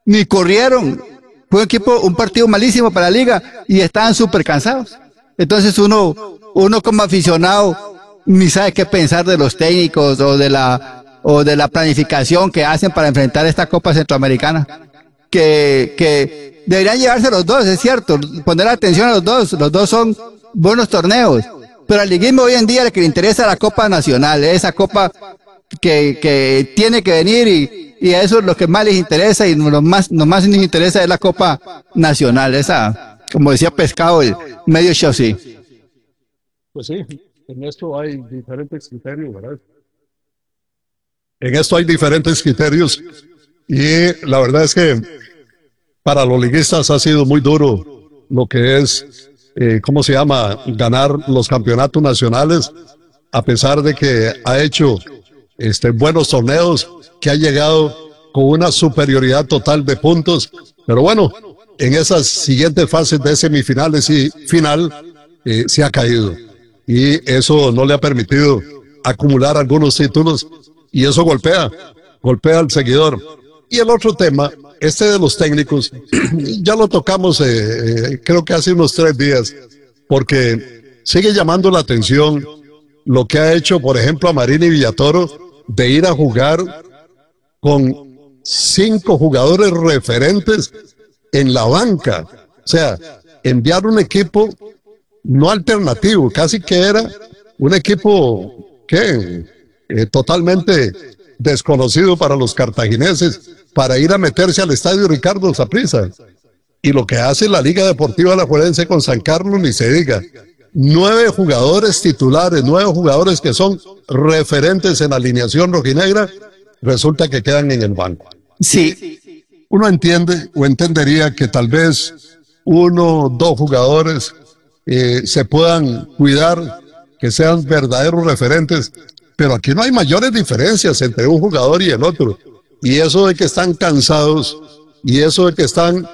ni corrieron. Fue un partido malísimo para la liga y estaban súper cansados. Entonces uno como aficionado ni sabe qué pensar de los técnicos o de la planificación que hacen para enfrentar esta Copa Centroamericana. Que deberían llevarse los dos, es cierto, poner atención a los dos son buenos torneos, pero al liguismo hoy en día lo que le interesa es la Copa Nacional, esa Copa que tiene que venir y a eso es lo que más les interesa y lo más les interesa es la Copa Nacional, esa, como decía Pescado, el medio chassis. Pues sí, en esto hay diferentes criterios, ¿verdad? En esto hay diferentes criterios y la verdad es que para los liguistas ha sido muy duro lo que es, ¿cómo se llama?, ganar los campeonatos nacionales, a pesar de que ha hecho buenos torneos, que ha llegado con una superioridad total de puntos, pero bueno, en esas siguientes fases de semifinales y final se ha caído y eso no le ha permitido acumular algunos títulos y eso golpea al seguidor. Y el otro tema, de los técnicos, ya lo tocamos creo que hace unos 3 días, porque sigue llamando la atención lo que ha hecho, por ejemplo, a Marini Villatoro, de ir a jugar con 5 jugadores referentes en la banca. O sea, enviar un equipo no alternativo, casi que era un equipo totalmente desconocido para los cartagineses, para ir a meterse al estadio Ricardo Saprissa. Y lo que hace la Liga Deportiva Alajuelense con San Carlos, ni se diga. 9 jugadores titulares, 9 jugadores que son referentes en la alineación rojinegra, resulta que quedan en el banco. Sí. Uno entiende o entendería que tal vez 1 o 2 jugadores se puedan cuidar, que sean verdaderos referentes, pero aquí no hay mayores diferencias entre un jugador y el otro. Y eso de que están cansados, y eso de que están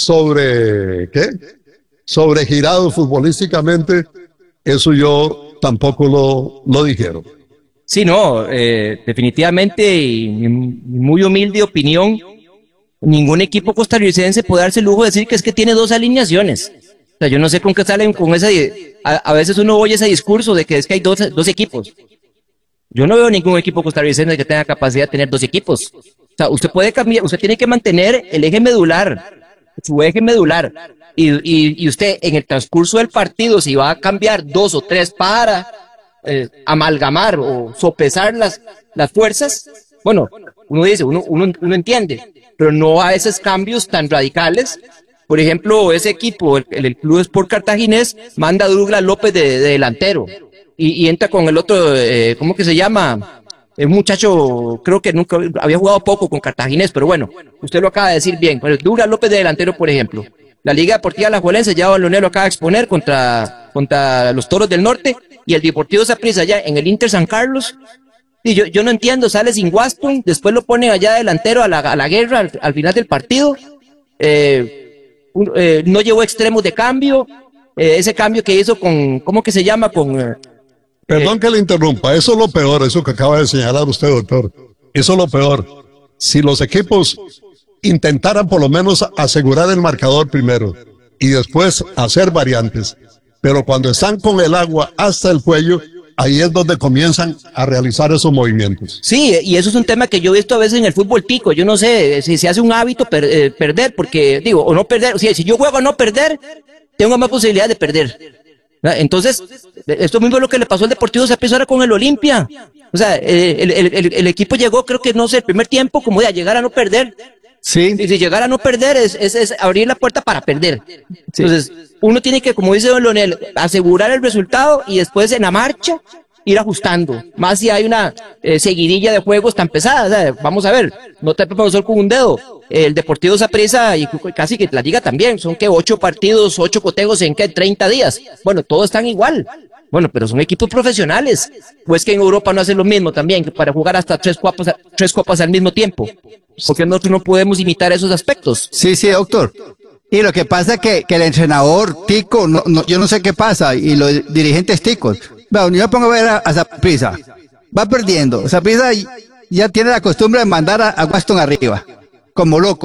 sobregirados futbolísticamente, eso yo tampoco lo dijeron. Sí, no, definitivamente, y mi muy humilde opinión, ningún equipo costarricense puede darse el lujo de decir que es que tiene 2 alineaciones. O sea, yo no sé con qué salen con a veces uno oye ese discurso de que es que hay dos equipos. Yo no veo ningún equipo costarricense que tenga capacidad de tener 2 equipos. O sea, usted puede cambiar, usted tiene que mantener el eje medular, su eje medular. Y usted en el transcurso del partido, si va a cambiar 2 o 3 para amalgamar o sopesar las fuerzas, bueno, uno dice, uno entiende, pero no a esos cambios tan radicales. Por ejemplo, ese equipo, el Club Sport Cartaginés, manda a Douglas López de delantero y entra con el otro, ¿cómo que se llama? Un muchacho, creo que nunca había jugado poco con Cartaginés, pero bueno, usted lo acaba de decir bien. Pero Douglas López de delantero, por ejemplo. La Liga Deportiva Alajuelense, ya Leonel lo acaba de exponer contra los Toros del Norte, y el Deportivo Saprissa allá en el Inter San Carlos. Y yo no entiendo, sale sin Waston, después lo ponen allá delantero a la guerra al final del partido. No llevó extremos de cambio, ese cambio que hizo con, ¿cómo que se llama? Perdón que le interrumpa, eso es lo peor, eso que acaba de señalar usted, doctor. Eso es lo peor. Si los equipos intentaran por lo menos asegurar el marcador primero y después hacer variantes, pero cuando están con el agua hasta el cuello, ahí es donde comienzan a realizar esos movimientos. Sí, y eso es un tema que yo he visto a veces en el fútbol tico. Yo no sé si se hace un hábito perder, porque digo, o no perder, o sea, si yo juego a no perder, tengo más posibilidad de perder. Entonces, esto mismo es lo que le pasó al Deportivo Saprissa ahora con el Olimpia. O sea, el equipo llegó, creo que no sé, el primer tiempo, como de a llegar a no perder. Sí. Y si llegar a no perder es abrir la puerta para perder. Sí. Entonces, uno tiene que, como dice don Leonel, asegurar el resultado y después en la marcha ir ajustando. Más si hay una seguidilla de juegos tan pesada. O sea, vamos a ver, no te profesor con un dedo. El Deportivo Saprissa y casi que la liga también, son que 8 partidos, 8 cotejos en 30 días. Bueno, todos están igual. Bueno, pero son equipos profesionales. Pues que en Europa no hacen lo mismo también, que para jugar hasta 3 copas al mismo tiempo. Porque nosotros no podemos imitar esos aspectos. Sí, doctor. Y lo que pasa es que el entrenador tico, yo no sé qué pasa, y los dirigentes ticos. Bueno, yo me pongo a ver a Saprissa. Va perdiendo. Saprissa ya tiene la costumbre de mandar a Waston arriba, como loco.